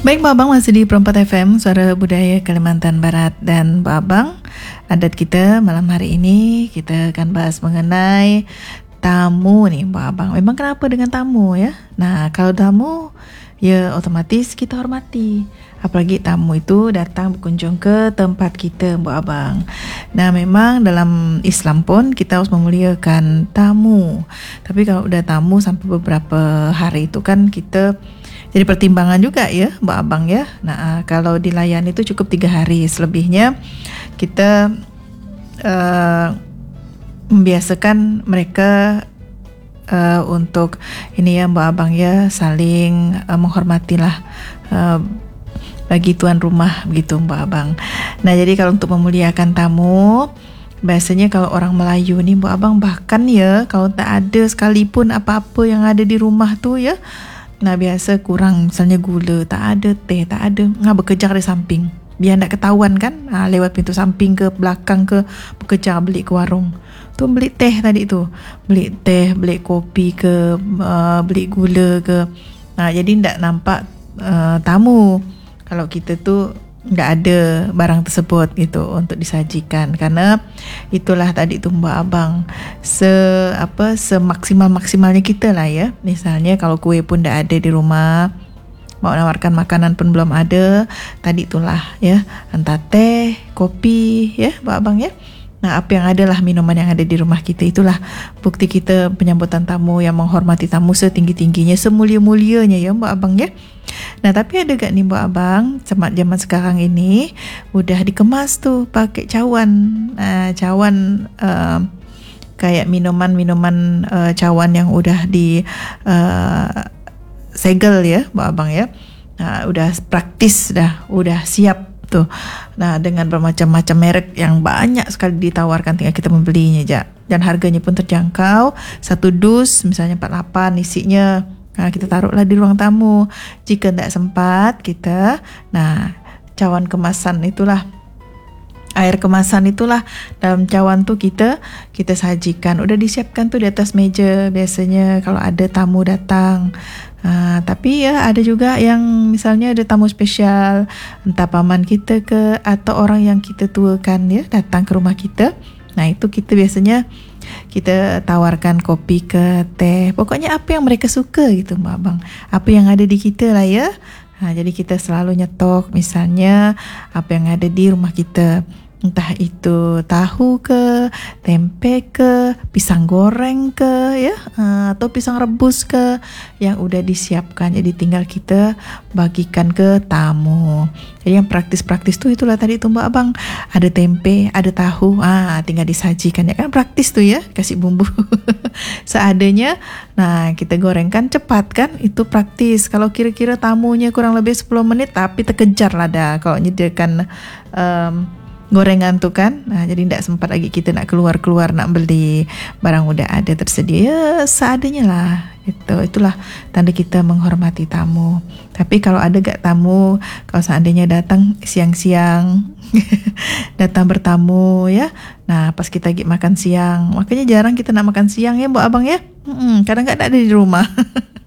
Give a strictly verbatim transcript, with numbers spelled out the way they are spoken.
Baik, Mbak Abang masih di Perempat F M, Suara Budaya Kalimantan Barat. Dan Mbak Abang, adat kita malam hari ini kita akan bahas mengenai tamu nih Mbak Abang. Memang kenapa dengan tamu ya? Nah, kalau tamu ya otomatis kita hormati. Apalagi tamu itu datang berkunjung ke tempat kita Mbak Abang. Nah, memang dalam Islam pun kita harus memuliakan tamu. Tapi kalau udah tamu sampai beberapa hari itu kan kita jadi pertimbangan juga ya Mbak Abang ya. Nah, kalau dilayani itu cukup tiga hari. Selebihnya kita uh, membiasakan mereka uh, untuk ini ya Mbak Abang ya, saling uh, menghormatilah uh, bagi tuan rumah begitu Mbak Abang. Nah, jadi kalau untuk memuliakan tamu, biasanya kalau orang Melayu nih Mbak Abang, bahkan ya kalau tak ada sekalipun apa-apa yang ada di rumah tuh ya, nah biasa kurang misalnya gula, tak ada teh, tak ada, nah berkejar di samping biar tak ketahuan kan, ha, lewat pintu samping ke belakang ke berkejar beli ke warung tu, beli teh tadi tu, beli teh, beli kopi ke, uh, beli gula ke. Nah, jadi tak nampak uh, tamu kalau kita tu nggak ada barang tersebut gitu untuk disajikan, karena itulah tadi tu Mbak Abang, se apa semaksimal maksimalnya kita lah ya. Misalnya kalau kue pun nggak ada di rumah, mau nawarkan makanan pun belum ada, tadi itulah ya, entah teh, kopi ya Mbak Abang ya. Nah, apa yang ada lah, minuman yang ada di rumah kita, itulah bukti kita penyambutan tamu yang menghormati tamu setinggi-tingginya, semulia-mulianya ya Mbak Abang ya. Nah, tapi ada gak nih Mbak Abang, zaman sekarang ini udah dikemas tuh pakai cawan. Nah, cawan uh, kayak minuman-minuman uh, cawan yang udah di uh, segel ya Mbak Abang ya. Nah, udah praktis dah, udah siap tuh. Nah, dengan bermacam-macam merek yang banyak sekali ditawarkan, tinggal kita membelinya aja. Dan harganya pun terjangkau. Satu dus misalnya empat puluh delapan isinya. Nah, kita taruhlah di ruang tamu. Jika tidak sempat kita, nah cawan kemasan itulah, air kemasan itulah dalam cawan tuh kita kita sajikan. Udah disiapkan tuh di atas meja biasanya kalau ada tamu datang. Uh, tapi ya ada juga yang misalnya ada tamu spesial, entah paman kita ke atau orang yang kita tuakan ya datang ke rumah kita. Nah, itu kita biasanya kita tawarkan kopi ke teh, pokoknya apa yang mereka suka gitu Mbak Abang, apa yang ada di kita lah ya. Nah, jadi kita selalu nyetok misalnya apa yang ada di rumah kita, entah itu tahu ke, tempe ke, pisang goreng ke ya, atau pisang rebus ke, yang udah disiapkan. Jadi tinggal kita bagikan ke tamu. Jadi yang praktis-praktis tuh itulah tadi tuh Mbak Abang, ada tempe, ada tahu, ah tinggal disajikan ya kan, praktis tuh ya, kasih bumbu seadanya. Nah, kita gorengkan cepat kan, itu praktis. Kalau kira-kira tamunya kurang lebih sepuluh menit tapi terkejar lah dah kalau nyediakan um, gorengan tuh kan. Nah, jadi tidak sempat lagi kita nak keluar-keluar nak beli, barang udah ada tersedia ya seadanya lah itu. Itulah tanda kita menghormati tamu. Tapi kalau ada gak tamu, kalau seandainya datang siang-siang datang bertamu ya, nah pas kita lagi makan siang, makanya jarang kita nak makan siang ya Mbak Abang ya. Hmm, kadang gak ada di rumah